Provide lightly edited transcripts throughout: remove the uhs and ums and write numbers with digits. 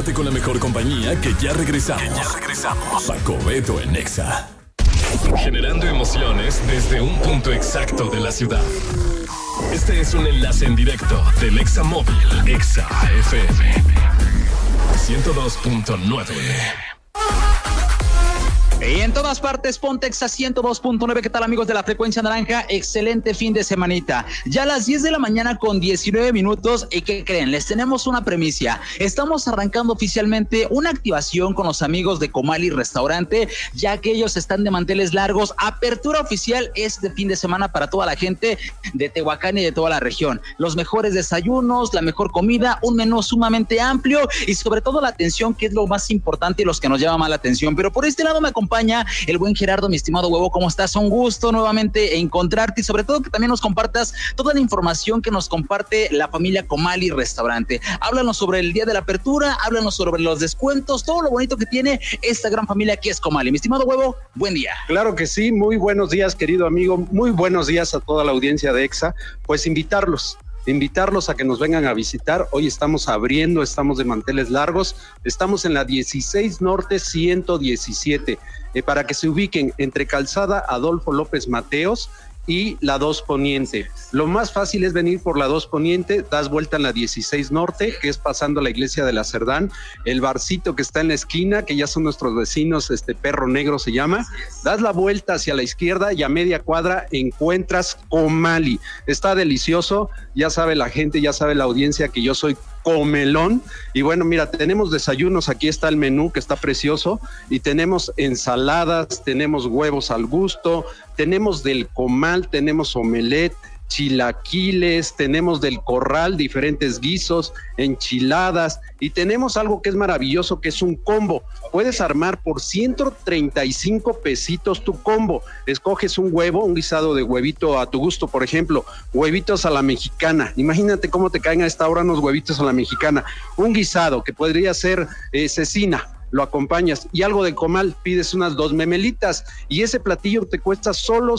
Quédate con la mejor compañía que ya regresamos. Paco Beto en Exa. Generando emociones desde un punto exacto de la ciudad. Este es un enlace en directo del Exa Móvil. Exa FM 102.9. Y en todas partes, ponte Exa 102.9. ¿Qué tal, amigos de la frecuencia naranja? Excelente fin de semanita. Ya a las 10 de la mañana con 19 minutos. ¿Y qué creen? Les tenemos una premisa. Estamos arrancando oficialmente una activación con los amigos de Comali Restaurante, ya que ellos están de manteles largos. Apertura oficial este fin de semana para toda la gente de Tehuacán y de toda la región. Los mejores desayunos, la mejor comida, un menú sumamente amplio y sobre todo la atención, que es lo más importante y los que nos llama más la atención. Pero por este lado me acompaña el buen Gerardo, mi estimado Huevo. ¿Cómo estás? Un gusto nuevamente encontrarte y sobre todo que también nos compartas toda la información que nos comparte la familia Comali Restaurante. Háblanos sobre el día de la apertura, háblanos sobre los descuentos, todo lo bonito que tiene esta gran familia que es Comali. Mi estimado Huevo, buen día. Claro que sí, muy buenos días, querido amigo, muy buenos días a toda la audiencia de Exa. Pues invitarlos a que nos vengan a visitar. Hoy estamos abriendo, estamos de manteles largos, estamos en la 16 Norte 117, para que se ubiquen entre Calzada Adolfo López Mateos y la 2 Poniente. Lo más fácil es venir por la 2 Poniente, das vuelta en la 16 Norte, que es pasando la iglesia de la Cerdán, el barcito que está en la esquina, que ya son nuestros vecinos, Perro Negro se llama, das la vuelta hacia la izquierda y a media cuadra encuentras Comali. Está delicioso, ya sabe la gente, ya sabe la audiencia que yo soy comelón. Y bueno, mira, tenemos desayunos, aquí está el menú que está precioso, y tenemos ensaladas, tenemos huevos al gusto, tenemos del comal, tenemos omelette, chilaquiles, tenemos del corral, diferentes guisos, enchiladas, y tenemos algo que es maravilloso, que es un combo. Puedes armar por 135 pesitos tu combo. Escoges un huevo, un guisado de huevito a tu gusto, por ejemplo, huevitos a la mexicana. Imagínate cómo te caen a esta hora unos huevitos a la mexicana. Un guisado que podría ser cecina, lo acompañas, y algo de comal, pides unas 2 memelitas, y ese platillo te cuesta solo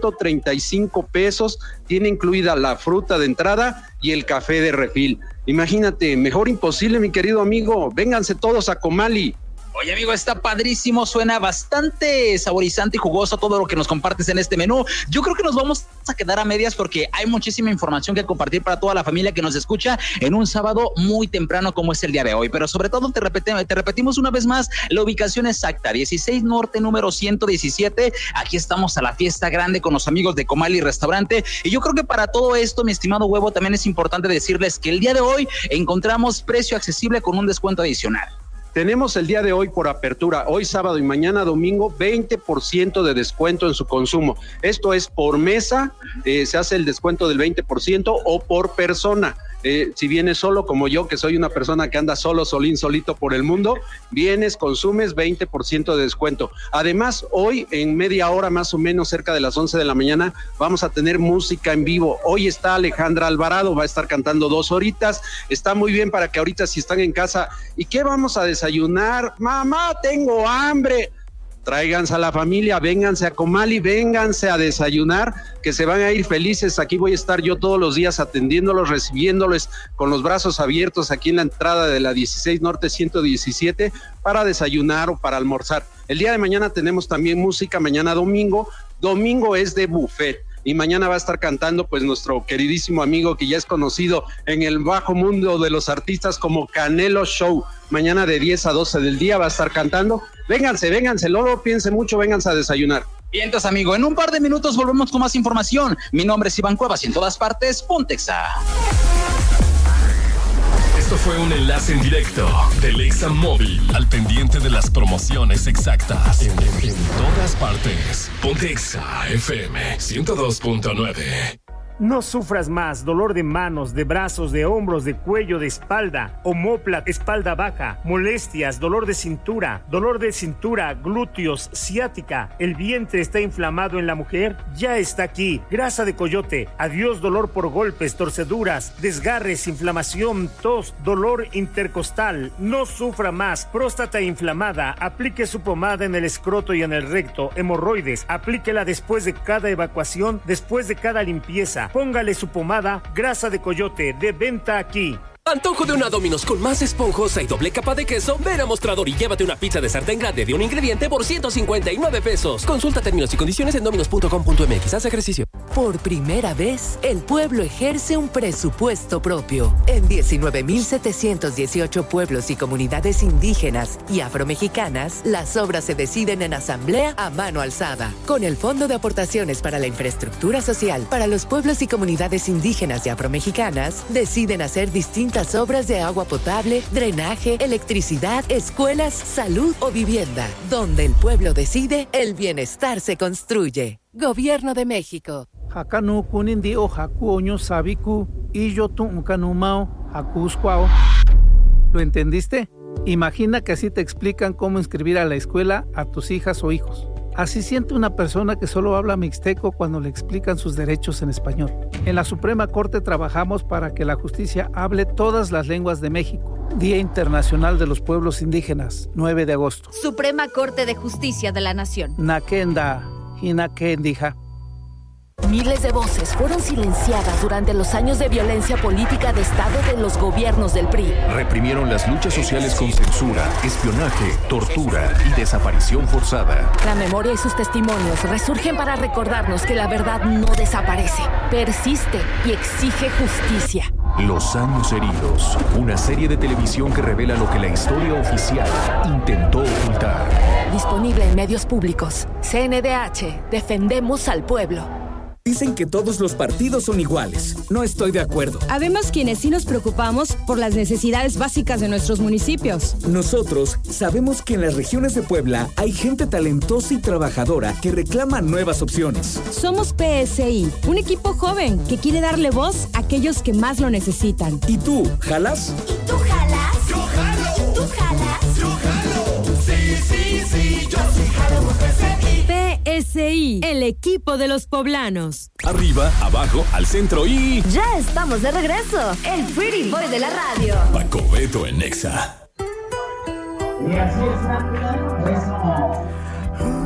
135 pesos, tiene incluida la fruta de entrada y el café de refil. Imagínate, mejor imposible, mi querido amigo, vénganse todos a Comali. Oye, amigo, está padrísimo, suena bastante saborizante y jugoso todo lo que nos compartes en este menú. Yo creo que nos vamos a quedar a medias porque hay muchísima información que compartir para toda la familia que nos escucha en un sábado muy temprano como es el día de hoy. Pero sobre todo te repetimos una vez más la ubicación exacta, 16 Norte número 117. Aquí estamos a la fiesta grande con los amigos de Comali Restaurante. Y yo creo que para todo esto, mi estimado Huevo, también es importante decirles que el día de hoy encontramos precio accesible con un descuento adicional. Tenemos el día de hoy por apertura, hoy sábado y mañana domingo, 20% de descuento en su consumo. Esto es por mesa, se hace el descuento del 20% o por persona. Si vienes solo como yo, que soy una persona que anda solito por el mundo, vienes, consumes 20% de descuento. Además, hoy en media hora más o menos, cerca de las 11 de la mañana, vamos a tener música en vivo. Hoy está Alejandra Alvarado, va a estar cantando 2 horitas. Está muy bien para que ahorita si están en casa, ¿y qué vamos a desayunar? Mamá, tengo hambre. Tráiganse a la familia, vénganse a Comali, vénganse a desayunar, que se van a ir felices. Aquí voy a estar yo todos los días atendiéndolos, recibiéndoles con los brazos abiertos aquí en la entrada de la 16 Norte 117 para desayunar o para almorzar. El día de mañana tenemos también música, mañana domingo es de buffet. Y mañana va a estar cantando pues nuestro queridísimo amigo que ya es conocido en el bajo mundo de los artistas como Canelo Show. Mañana de 10 a 12 del día va a estar cantando. Vénganse, luego piensen mucho, vénganse a desayunar. Bien, entonces, amigo, en un par de minutos volvemos con más información. Mi nombre es Iván Cuevas y en todas partes, ponte Exa. Esto fue un enlace en directo del Exa Móvil, al pendiente de las promociones exactas en todas partes. Ponte Exa FM 102.9. No sufras más dolor de manos, de brazos, de hombros, de cuello, de espalda, omóplata, espalda baja, molestias, dolor de cintura, glúteos, ciática, el vientre está inflamado en la mujer, ya está aquí. Grasa de coyote, adiós dolor por golpes, torceduras, desgarres, inflamación, tos, dolor intercostal. No sufra más. Próstata inflamada, aplique su pomada en el escroto y en el recto. Hemorroides, aplíquela después de cada evacuación, después de cada limpieza. Póngale su pomada Grasa de Coyote, de venta aquí. Antojo de una Domino's con más esponjosa y doble capa de queso. Ven a Mostrador y llévate una pizza de sartén grande de un ingrediente por 159 pesos. Consulta términos y condiciones en dominos.com.mx. Haz ejercicio. Por primera vez, el pueblo ejerce un presupuesto propio. En 19.718 pueblos y comunidades indígenas y afromexicanas, las obras se deciden en asamblea a mano alzada. Con el Fondo de Aportaciones para la Infraestructura Social para los pueblos y comunidades indígenas y afromexicanas, deciden hacer distintas obras de agua potable, drenaje, electricidad, escuelas, salud o vivienda. Donde el pueblo decide, el bienestar se construye. Gobierno de México. Hakanu kunindi o hakuoño sabiku y yo tu kanumao hakuskwao. ¿Lo entendiste? Imagina que así te explican cómo inscribir a la escuela a tus hijas o hijos. Así siente una persona que solo habla mixteco cuando le explican sus derechos en español. En la Suprema Corte trabajamos para que la justicia hable todas las lenguas de México. Día Internacional de los Pueblos Indígenas, 9 de agosto. Suprema Corte de Justicia de la Nación. Nakenda, hinakendija. Miles de voces fueron silenciadas durante los años de violencia política de Estado de los gobiernos del PRI. Reprimieron las luchas sociales con censura, espionaje, tortura y desaparición forzada. La memoria y sus testimonios resurgen para recordarnos que la verdad no desaparece, persiste y exige justicia. Los años heridos, una serie de televisión que revela lo que la historia oficial intentó ocultar. Disponible en medios públicos. CNDH, defendemos al pueblo. Dicen que todos los partidos son iguales. No estoy de acuerdo. Habemos quienes sí nos preocupamos por las necesidades básicas de nuestros municipios. Nosotros sabemos que en las regiones de Puebla hay gente talentosa y trabajadora que reclama nuevas opciones. Somos PSI, un equipo joven que quiere darle voz a aquellos que más lo necesitan. ¿Y tú, jalas? ¿Y tú jalas? ¡Yo jalo! ¿Y tú jalas? ¡Yo jalo! Sí, sí, sí, yo sí jalo por PSI. PSI, el equipo de los poblanos. Arriba, abajo, al centro y... ¡Ya estamos de regreso! El Pretty Boy de la radio. Paco Beto en Nexa. Y así es,